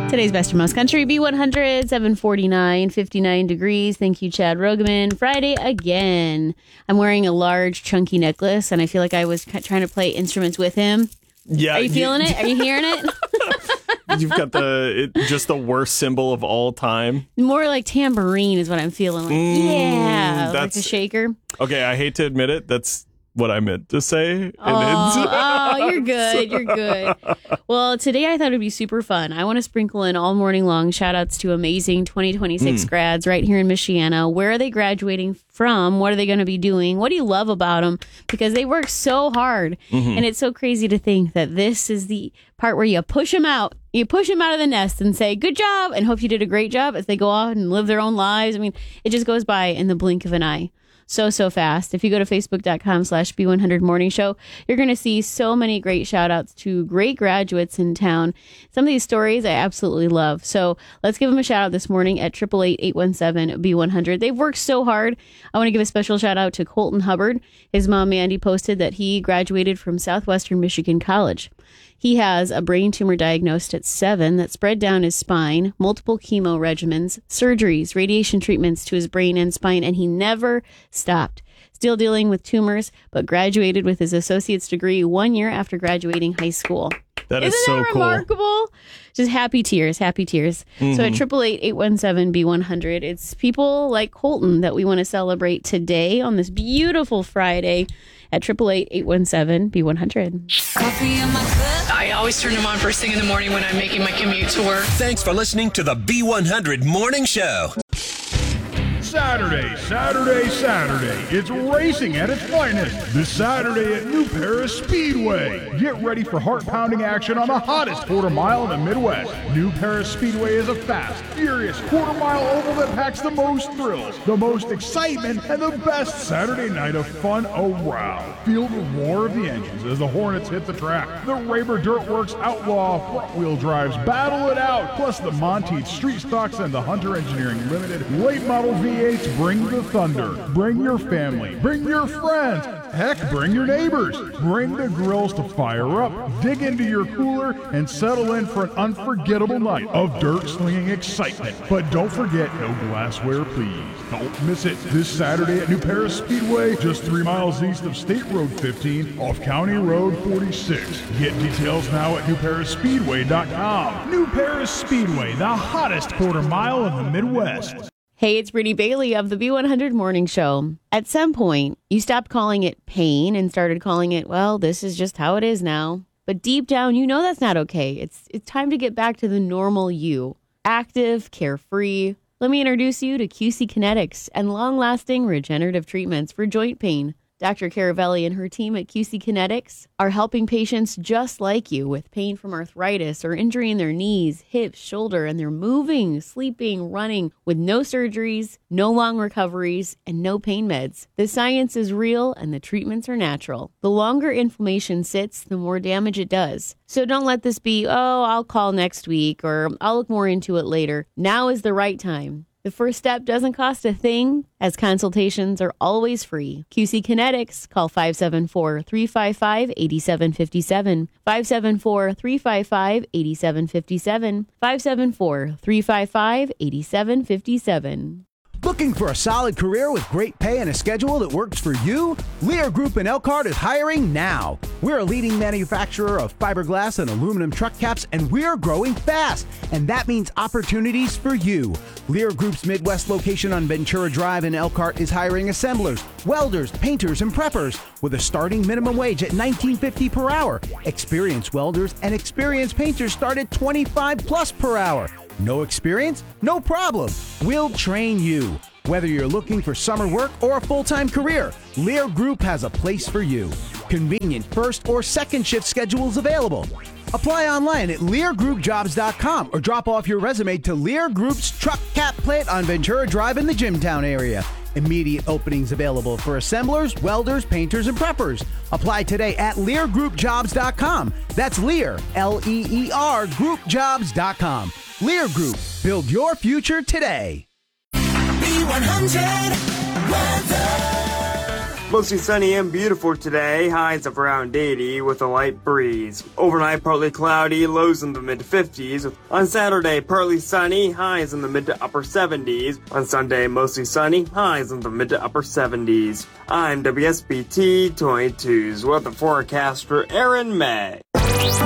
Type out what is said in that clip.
Today's Best of Most Country, B100, 749, 59 degrees. Thank you, Chad Rogaman. Friday again. I'm wearing a large, chunky necklace, and I feel like I was trying to play instruments with him. Yeah. Are you feeling it? Are you hearing it? You've got just the worst symbol of all time. More like tambourine is what I'm feeling like. Yeah, like a shaker. Okay, I hate to admit it. That's what I meant to say. You're good. You're good. Well, today I thought it'd be super fun. I want to sprinkle in all morning long shout outs to amazing 2026 grads right here in Michiana. Where are they graduating from? What are they going to be doing? What do you love about them? Because they work so hard. And it's so crazy to think that this is the part where you push them out. You push them out of the nest and say, good job, and hope you did a great job as they go out and live their own lives. I mean, it just goes by in the blink of an eye. So fast. If you go to facebook.com/B100 Morning Show, you're going to see so many great shout outs to great graduates in town. Some of these stories I absolutely love. So let's give them a shout out this morning at 888-817-B100. They've worked so hard. I want to give a special shout out to Colton Hubbard. His mom, Mandy, posted that he graduated from Southwestern Michigan College. He has a brain tumor diagnosed at 7 that spread down his spine, multiple chemo regimens, surgeries, radiation treatments to his brain and spine, and he never stopped. Still dealing with tumors, but graduated with his associate's degree 1 year after graduating high school. That is so cool. Isn't that remarkable? Just happy tears, happy tears. So at 888-817-B100, it's people like Colton that we want to celebrate today on this beautiful Friday at 888-817-B100. I always turn them on first thing in the morning when I'm making my commute to work. Thanks for listening to the B100 Morning Show. Saturday. It's racing at its finest. This Saturday at New Paris Speedway. Get ready for heart-pounding action on the hottest quarter mile in the Midwest. New Paris Speedway is a fast, furious quarter-mile oval that packs the most thrills, the most excitement, and the best Saturday night of fun around. Feel the roar of the engines as the Hornets hit the track. The Raber Dirtworks Outlaw front-wheel drives battle it out, plus the Monteith Street Stocks and the Hunter Engineering Limited late model V8s bring the thunder. Bring your family. Bring your friends. Heck, bring your neighbors. Bring the grills to fire up. Dig into your cooler and settle in for an unforgettable night of dirt-slinging excitement. But don't forget, no glassware, please. Don't miss it this Saturday at New Paris Speedway, just 3 miles east of State Road 15 off County Road 46. Get details now at newparisspeedway.com. New Paris Speedway, the hottest quarter mile in the Midwest. Hey, it's Brittany Bailey of the B100 Morning Show. At some point, you stopped calling it pain and started calling it, well, this is just how it is now. But deep down, you know that's not okay. It's time to get back to the normal you. Active, carefree. Let me introduce you to QC Kinetics and long-lasting regenerative treatments for joint pain. Dr. Caravelli and her team at QC Kinetics are helping patients just like you with pain from arthritis or injury in their knees, hips, shoulder, and they're moving, sleeping, running with no surgeries, no long recoveries, and no pain meds. The science is real and the treatments are natural. The longer inflammation sits, the more damage it does. So don't let this be, I'll call next week or I'll look more into it later. Now is the right time. The first step doesn't cost a thing, as consultations are always free. QC Kinetics, call 574-355-8757, 574-355-8757, 574-355-8757. Looking for a solid career with great pay and a schedule that works for you? Lear Group in Elkhart is hiring now. We're a leading manufacturer of fiberglass and aluminum truck caps, and we're growing fast. And that means opportunities for you. Lear Group's Midwest location on Ventura Drive in Elkhart is hiring assemblers, welders, painters, and preppers with a starting minimum wage at $19.50 per hour. Experienced welders and experienced painters start at $25+ per hour. No experience? No problem. We'll train you. Whether you're looking for summer work or a full-time career, Lear Group has a place for you. Convenient first or second shift schedules available. Apply online at LearGroupJobs.com or drop off your resume to Lear Group's truck cap plant on Ventura Drive in the Jimtown area. Immediate openings available for assemblers, welders, painters, and preppers. Apply today at LearGroupJobs.com. That's Lear, L-E-E-R, GroupJobs.com. Lear Group. Build your future today. B100 weather. Mostly sunny and beautiful today, highs of around 80 with a light breeze. Overnight, partly cloudy, lows in the mid-50s. On Saturday, partly sunny, highs in the mid to upper 70s. On Sunday, mostly sunny, highs in the mid to upper 70s. I'm WSBT 22's weather forecaster Aaron May.